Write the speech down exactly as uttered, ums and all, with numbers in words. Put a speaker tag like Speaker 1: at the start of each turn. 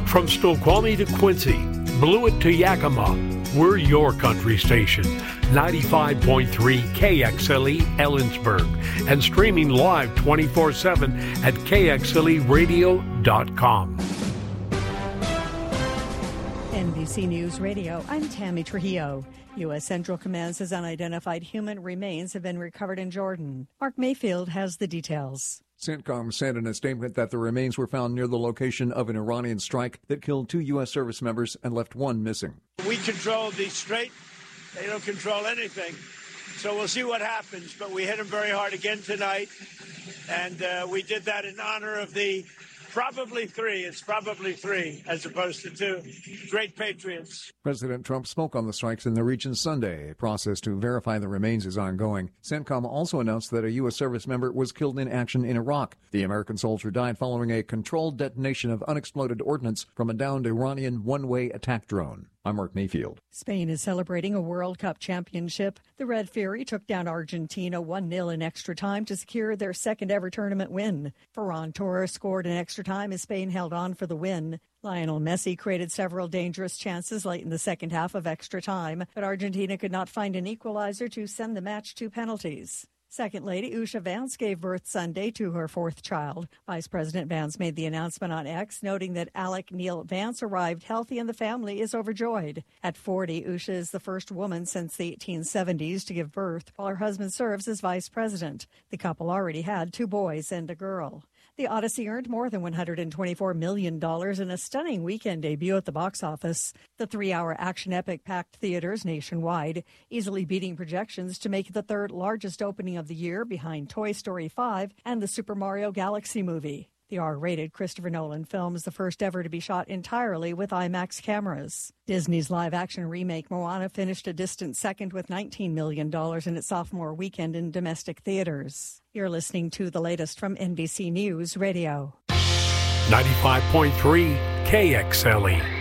Speaker 1: From Snoqualmie to Quincy, Blewett to Yakima, we're your country station. ninety-five point three K X L E Ellensburg and streaming live twenty-four seven at K X L E radio dot com.
Speaker 2: N B C News Radio, I'm Tammy Trujillo. U S. Central Command says unidentified human remains have been recovered in Jordan. Mark Mayfield has the details.
Speaker 3: CENTCOM said in a statement that the remains were found near the location of an Iranian strike that killed two U S service members and left one missing.
Speaker 4: We control the strait. They don't control anything. So we'll see what happens. But we hit them very hard again tonight. And uh, we did that in honor of the probably three. It's probably three as opposed to two. Great patriots.
Speaker 3: President Trump spoke on the strikes in the region Sunday. A process to verify the remains is ongoing. CENTCOM also announced that a U S service member was killed in action in Iraq. The American soldier died following a controlled detonation of unexploded ordnance from a downed Iranian one-way attack drone. I'm Mark Mayfield.
Speaker 2: Spain is celebrating a World Cup championship. The Red Fury took down Argentina one nil in extra time to secure their second-ever tournament win. Ferran Torres scored in extra time as Spain held on for the win. Lionel Messi created several dangerous chances late in the second half of extra time, but Argentina could not find an equalizer to send the match to penalties. Second Lady Usha Vance gave birth Sunday to her fourth child. Vice President Vance made the announcement on X, noting that Alec Neil Vance arrived healthy and the family is overjoyed. At forty, Usha is the first woman since the eighteen seventies to give birth, while her husband serves as vice president. The couple already had two boys and a girl. The Odyssey earned more than one hundred twenty-four million dollars in a stunning weekend debut at the box office. The three-hour action epic packed theaters nationwide, easily beating projections to make it the third largest opening of the year behind Toy Story five and the Super Mario Galaxy movie. The R-rated Christopher Nolan film is the first ever to be shot entirely with IMAX cameras. Disney's live-action remake Moana finished a distant second with nineteen million dollars in its sophomore weekend in domestic theaters. You're listening to the latest from N B C News Radio.
Speaker 1: ninety-five point three K X L E.